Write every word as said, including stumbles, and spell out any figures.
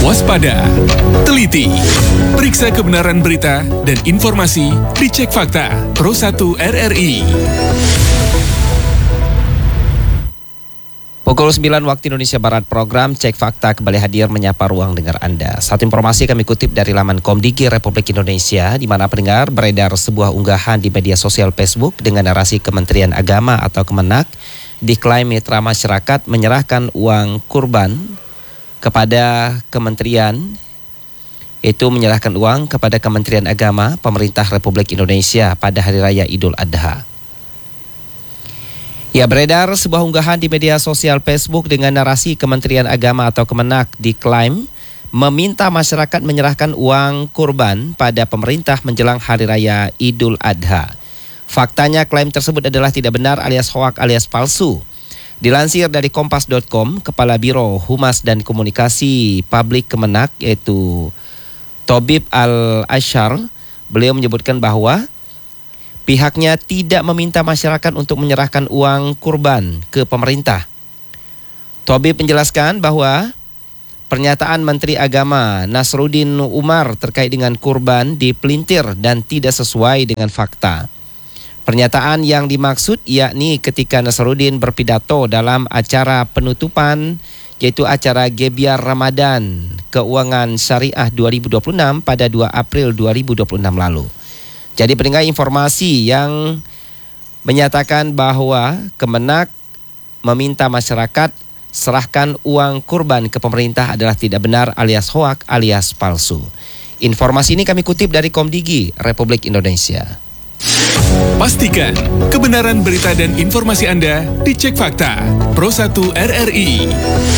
Waspada, teliti, periksa kebenaran berita dan informasi di Cek Fakta Pro satu R R I. Pukul sembilan waktu Indonesia Barat, program Cek Fakta kembali hadir menyapa ruang dengar Anda. Satu informasi kami kutip dari laman Komdigi Republik Indonesia, di mana pendengar beredar sebuah unggahan di media sosial Facebook dengan narasi Kementerian Agama atau Kemenak diklaim mitra masyarakat menyerahkan uang kurban kepada kementerian, itu menyerahkan uang kepada Kementerian Agama Pemerintah Republik Indonesia pada Hari Raya Idul Adha. Ya, beredar sebuah unggahan di media sosial Facebook dengan narasi Kementerian Agama atau Kemenak diklaim meminta masyarakat menyerahkan uang kurban pada pemerintah menjelang Hari Raya Idul Adha. Faktanya klaim tersebut adalah tidak benar alias hoak alias palsu. Dilansir dari kompas dot com, Kepala Biro Humas dan Komunikasi Publik Kemenak yaitu Tobib Al-Ashar, beliau menyebutkan bahwa pihaknya tidak meminta masyarakat untuk menyerahkan uang kurban ke pemerintah. Tobib menjelaskan bahwa pernyataan Menteri Agama Nasruddin Umar terkait dengan kurban dipelintir dan tidak sesuai dengan fakta. Pernyataan yang dimaksud yakni ketika Nasruddin berpidato dalam acara penutupan yaitu acara Gebiar Ramadan Keuangan Syariah dua ribu dua puluh enam pada dua April dua ribu dua puluh enam lalu. Jadi pendengar, informasi yang menyatakan bahwa Kemenak meminta masyarakat serahkan uang kurban ke pemerintah adalah tidak benar alias hoak alias palsu. Informasi ini kami kutip dari Komdigi Republik Indonesia. Pastikan kebenaran berita dan informasi Anda di Cek Fakta Pro satu R R I.